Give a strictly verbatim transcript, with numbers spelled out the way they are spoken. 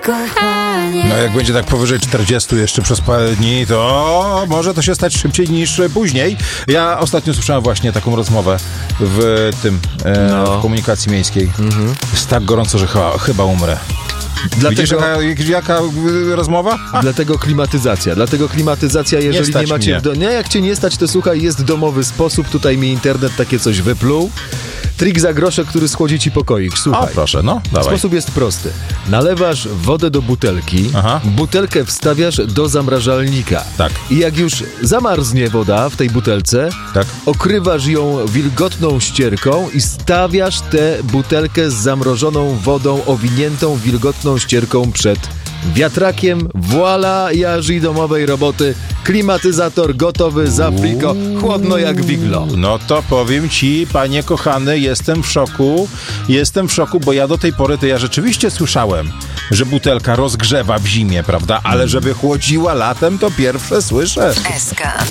kochanie. No jak będzie tak powyżej czterdziestu jeszcze przez parę dni, to może to się stać szybciej niż później. Ja ostatnio słyszałem właśnie taką rozmowę w tym, e, No. w komunikacji miejskiej. Mhm. Jest tak gorąco, że chyba, chyba umrę. Widzisz, Dlatego, jaka, jaka y, rozmowa? A, dlatego klimatyzacja. Dlatego klimatyzacja, jeżeli nie, stać macie... mnie. Do... Nie, jak cię nie stać, to słuchaj, jest domowy sposób. Tutaj mi internet takie coś wypluł. Trik za grosze, który schłodzi ci pokoik. Słuchaj. o, proszę, no, dawaj. Sposób jest prosty. Nalewasz wodę do butelki, Aha. butelkę wstawiasz do zamrażalnika. Tak. I jak już zamarznie woda w tej butelce, Tak. okrywasz ją wilgotną ścierką i stawiasz tę butelkę z zamrożoną wodą owiniętą wilgotną ścierką przed wiatrakiem. Voila, jaży domowej roboty. Klimatyzator gotowy za friko. Chłodno jak wiglo. No to powiem ci, panie kochany, jestem w szoku. Jestem w szoku, bo ja do tej pory to ja rzeczywiście słyszałem, że butelka rozgrzewa w zimie, prawda? Ale żeby chłodziła latem, to pierwsze słyszę. S K.